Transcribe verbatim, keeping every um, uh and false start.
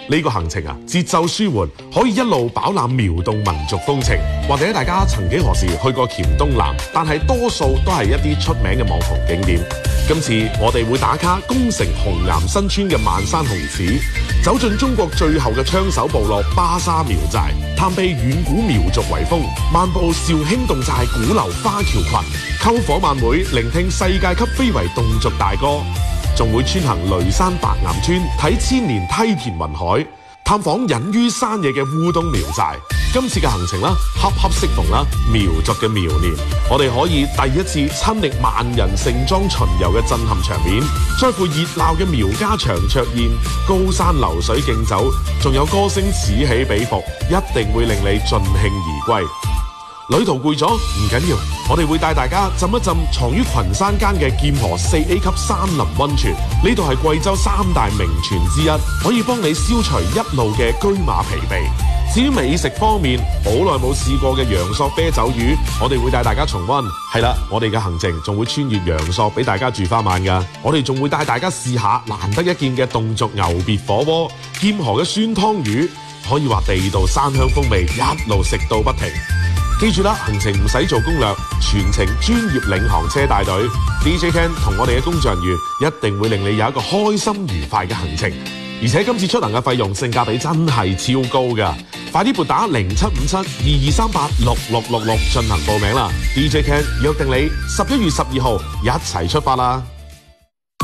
呢個行程啊，節奏舒緩，可以一路飽覽苗洞民族風情。或者大家曾幾何時去過黔東南，但係多數都係一啲出名嘅網紅景點。今次我哋會打卡宮城紅岩新村嘅萬山紅寺，走進中國最後嘅槍手部落巴沙苗寨，探秘遠古苗族遺風，漫步肇興侗寨古流花橋群，篝火晚會聆聽世界級非遺侗族大歌，仲會穿行雷山白岩村，睇千年梯田雲海，探訪隱於山野嘅烏冬苗寨。今次嘅行程啦，恰恰適逢啦苗族嘅苗年，我哋可以第一次親歷萬人盛裝巡遊嘅震撼場面，再附熱鬧嘅苗家長桌宴、高山流水競走，仲有歌聲此起彼伏，一定會令你盡興而歸。旅途攰咗唔緊要，我哋會帶大家浸一浸藏於群山間嘅劍河四 A 級山林溫泉，呢度係貴州三大名泉之一，可以幫你消除一路嘅車馬疲憊。至於美食方面，好耐冇試過嘅陽朔啤酒魚，我哋會帶大家重溫。係啦，我哋嘅行程仲會穿越陽朔俾大家住翻晚㗎。我哋仲會帶大家試下難得一見嘅侗族牛別火鍋、劍河嘅酸湯魚，可以話地道山鄉風味，一路食到不停。記住啦，行程唔使做攻略，全程專業領航車帶隊 D J Ken 同我哋嘅工作人員一定會令你有一個開心愉快嘅行程。而且今次出行嘅費用性價比真係超高㗎，快啲撥打零七五七二二三八六六六六進行報名啦！ D J Ken 約定你十一月十二號一齊出發啦！